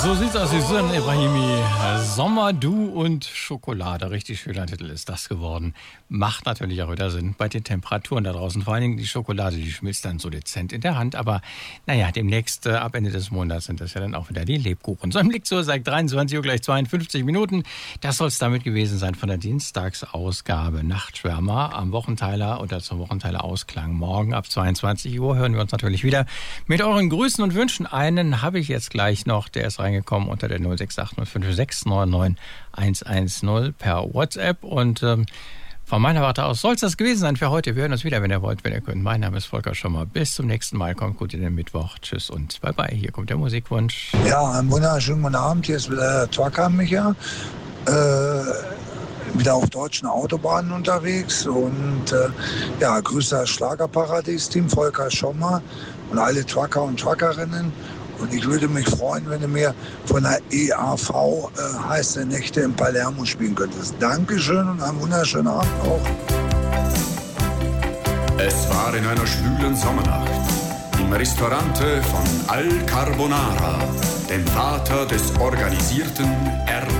So sieht's aus, Susan Ibrahimi. Sommer, Du und Schokolade. Richtig schöner Titel ist das geworden. Macht natürlich auch wieder Sinn bei den Temperaturen da draußen. Vor allen Dingen die Schokolade, die schmilzt dann so dezent in der Hand. Aber naja, demnächst ab Ende des Monats sind das ja dann auch wieder die Lebkuchen. So im Blick so seit 23 Uhr gleich 52 Minuten. Das soll es damit gewesen sein von der Dienstagsausgabe. Nachtschwärmer am Wochenteiler oder zum Wochenteiler Ausklang. Morgen ab 22 Uhr hören wir uns natürlich wieder mit euren Grüßen und Wünschen. Einen habe ich jetzt gleich noch, der ist reingekommen unter der 06805699110 per WhatsApp. Und von meiner Warte aus soll es das gewesen sein für heute. Wir hören uns wieder, wenn ihr wollt, wenn ihr könnt. Mein Name ist Volker Schommer. Bis zum nächsten Mal. Kommt gut in den Mittwoch. Tschüss und bye bye. Hier kommt der Musikwunsch. Ja, einen wunderschönen guten Abend. Hier ist wieder der Trucker Micha. Wieder auf deutschen Autobahnen unterwegs. Und grüße das Schlagerparadies-Team Volker Schommer und alle Trucker und Truckerinnen. Und ich würde mich freuen, wenn du mir von der EAV heiße Nächte in Palermo spielen könntest. Dankeschön und einen wunderschönen Abend auch. Es war in einer schwülen Sommernacht im Ristorante von Al Carbonara, dem Vater des organisierten